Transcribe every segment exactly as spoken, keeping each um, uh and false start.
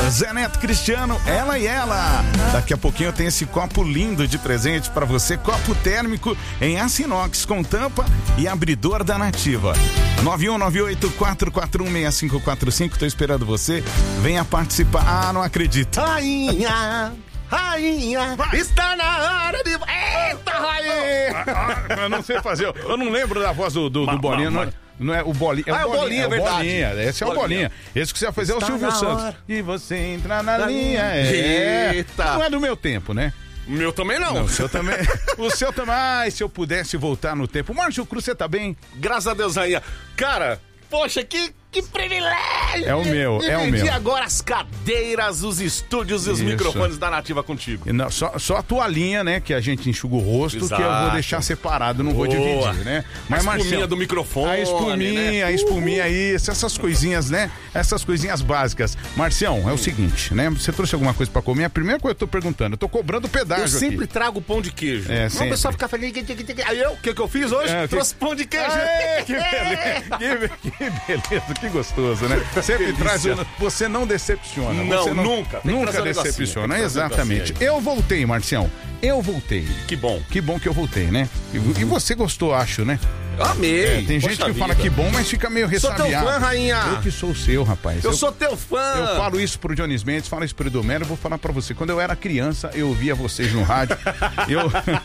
Zé Neto Cristiano, ela e ela. Daqui a pouquinho tem esse copo lindo de presente pra você, copo térmico em aço inox com tampa e abridor da Nativa. nove um nove oito quatro quatro um seis cinco quatro cinco, tô esperando você. Venha participar. Ah, não acredito. Rainha, rainha, vai. Está na hora de... Eita, rainha! Ah, ah, eu não sei fazer, eu não lembro da voz do, do, do Bolinha, não é, não é o Bolinha. É ah, o Bolinha, Bolinha, é verdade. Bolinha, esse é o Bolinha. Esse que você vai fazer é o Silvio Santos. Hora. E você entra na da linha. É. Eita. Não é do meu tempo, né? O meu também não. não. O seu também. O seu também. Ai, se eu pudesse voltar no tempo. Márcio Cruz, você tá bem? Graças a Deus, rainha. Cara, poxa, que, que privilégio. É o meu, é o meu. E agora as cadeiras, os estúdios e os Isso. microfones da Nativa contigo. Não, só, só a tua linha, né, que a gente enxuga o rosto, Exato. Que eu vou deixar separado, não Boa. Vou dividir, né? Mas, a espuminha Marcelo, do microfone, A espuminha, né? a espuminha, isso, essas coisinhas, né? Essas coisinhas básicas. Marcião, é o seguinte, né? Você trouxe alguma coisa pra comer? A primeira coisa que eu tô perguntando, eu tô cobrando pedágio Eu sempre aqui. trago pão de queijo. É, sempre. O pessoal fica feliz. Aí eu, o que que eu fiz hoje? É, trouxe que... pão de queijo. Aê, que beleza, que, que beleza, que gostoso, né? Sempre traz, você não decepciona. Não, você não nunca. Nunca decepciona, exatamente. Eu voltei, Marcião. Eu voltei. Que bom. Que bom que eu voltei, né? E, e você gostou, acho, né? Amei. É, tem gente que vida. Fala que bom, mas fica meio ressabiado. Sou teu fã, rainha. Eu que sou o seu, rapaz. Eu, eu sou teu fã. Eu falo isso pro Jones Mendes, falo isso pro Edomero, eu vou falar pra você. Quando eu era criança, eu ouvia vocês no rádio. eu,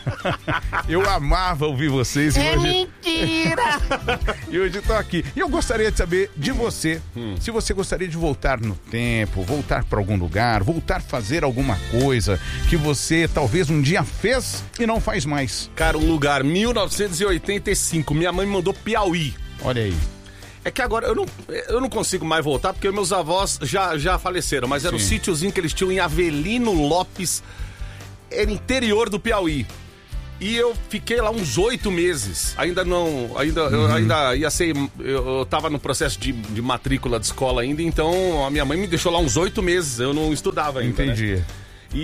eu amava ouvir vocês. É hoje... mentira. E hoje eu tô aqui. E eu gostaria de saber de você, hum. se você gostaria de voltar no tempo, voltar pra algum lugar, voltar a fazer alguma coisa que você talvez um dia fez e não faz mais. Cara, um lugar, mil novecentos e oitenta e cinco, minha mãe me mandou Piauí. Olha aí. É que agora eu não, eu não consigo mais voltar porque meus avós já, já faleceram, mas era Sim. um sítiozinho que eles tinham em Avelino Lopes, era interior do Piauí. E eu fiquei lá uns oito meses. Ainda não. Ainda, uhum. Eu ainda ia ser. Eu, eu tava no processo de, de matrícula de escola ainda, então a minha mãe me deixou lá uns oito meses. Eu não estudava ainda. Entendi. Né?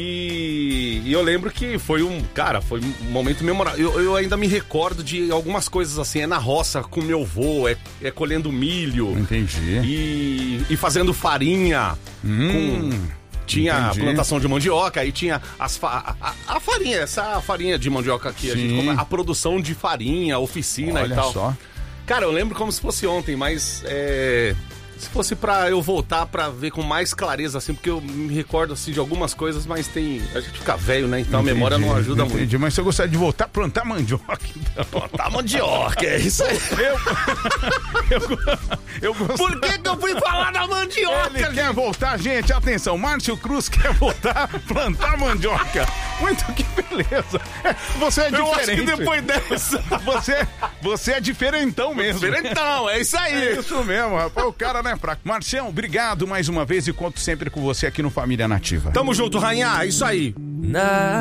E, e eu lembro que foi um, cara, foi um momento memorável. Eu, eu ainda me recordo de algumas coisas assim, é na roça com meu avô, é, é colhendo milho. Entendi. E, e fazendo farinha. Hum, com, tinha entendi. plantação de mandioca, aí tinha as fa a, a farinha, essa farinha de mandioca aqui, a, gente come, a produção de farinha, oficina Olha e tal. Só. Cara, eu lembro como se fosse ontem, mas é... se fosse pra eu voltar pra ver com mais clareza, assim, porque eu me recordo, assim, de algumas coisas, mas tem... A gente fica velho, né? Então entendi, a memória não ajuda entendi, muito. Mas se eu gostaria de voltar a plantar mandioca... Então... Plantar mandioca, é isso aí. Eu... eu, eu gost... Por que que eu fui falar da mandioca? Ele quer voltar, gente, atenção, Márcio Cruz quer voltar a plantar mandioca. Muito que beleza. Você é diferente. Eu acho que depois dessa... Você, você é diferentão mesmo. Diferentão, é isso aí. É isso mesmo, rapaz. O cara, né, fraco. Marcião, obrigado mais uma vez e conto sempre com você aqui no Família Nativa. Tamo junto, rainha, é isso aí. Na...